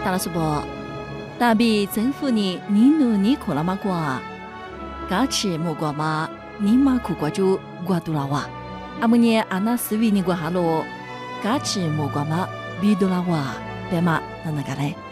打了说不，大比政府呢，你努你可了吗？瓜，嘎吃莫瓜嘛，你妈苦瓜就瓜多了哇。阿姆呢，阿那思维你瓜哈喽，嘎吃莫瓜嘛，比多了哇，白嘛，那个嘞。